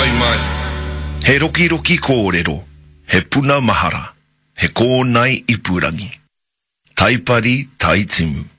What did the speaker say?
tai mai. He roki roki kōrero, he puna mahara, he kōnai ipurangi. Taipari taitimu.